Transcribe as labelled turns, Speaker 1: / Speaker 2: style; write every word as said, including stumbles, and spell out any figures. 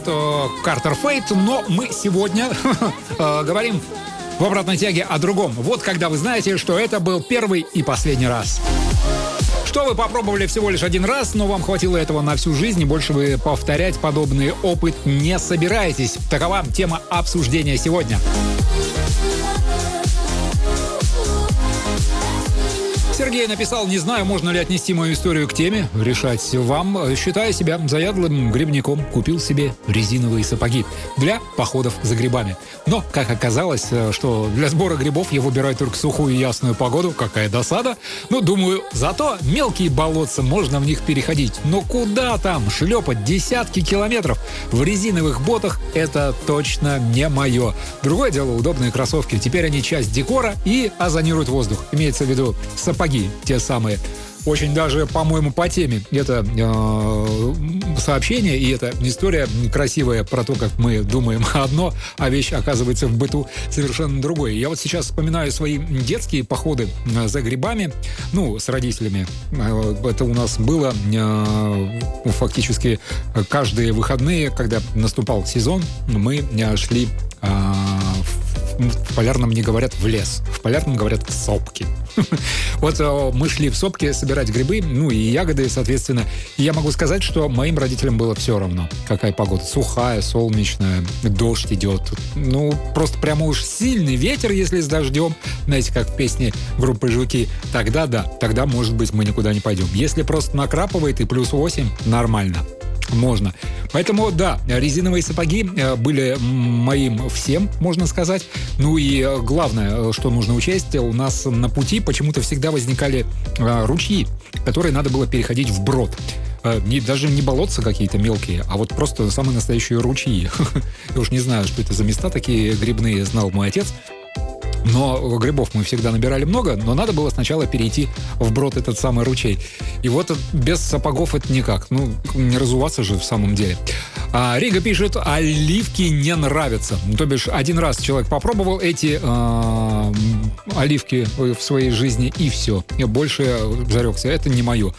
Speaker 1: Картер Фейт, но мы сегодня говорим в обратной тяге о другом. Вот когда вы знаете, что это был первый и последний раз. Что вы попробовали всего лишь один раз, но вам хватило этого на всю жизнь, и больше вы повторять подобный опыт не собираетесь. Такова тема обсуждения сегодня. Сергей написал: не знаю, можно ли отнести мою историю к теме. Решать вам. Считая себя заядлым грибником, купил себе резиновые сапоги для походов за грибами. Но, как оказалось, что для сбора грибов я выбираю только сухую и ясную погоду. Какая досада. Ну, думаю, зато мелкие болотца, можно в них переходить. Но куда там? Шлепать десятки километров в резиновых ботах — это точно не мое. Другое дело — удобные кроссовки. Теперь они часть декора и озонируют воздух. Имеется в виду сапоги. Те самые. Очень даже, по-моему, по теме это э, сообщение и эта история красивая про то, как мы думаем одно, а вещь оказывается в быту совершенно другой. Я вот сейчас вспоминаю свои детские походы за грибами, ну, с родителями. Это у нас было э, фактически каждые выходные, когда наступал сезон, мы шли э, в Полярном не говорят в лес, в Полярном говорят в сопки. Вот мы шли в сопки собирать грибы, ну и ягоды, соответственно. И я могу сказать, что моим родителям было все равно, какая погода. Сухая, солнечная, дождь идет. Ну, просто прямо уж сильный ветер, если с дождем. Знаете, как в песне группы «Жуки». Тогда да, тогда, может быть, мы никуда не пойдем. Если просто накрапывает и плюс восемь, нормально. Можно. Поэтому, да, резиновые сапоги были моим всем, можно сказать. Ну и главное, что нужно учесть, у нас на пути почему-то всегда возникали ручьи, которые надо было переходить вброд. Не, даже не болотца какие-то мелкие, а вот просто самые настоящие ручьи. Я уж не знаю, что это за места такие грибные, знал мой отец. Но грибов мы всегда набирали много, но надо было сначала перейти вброд этот самый ручей. И вот без сапогов это никак. Ну, не разуваться же в самом деле. А Рига пишет: оливки не нравятся. То бишь, один раз человек попробовал эти э, оливки в своей жизни, и все. И больше зарекся. Это не мое.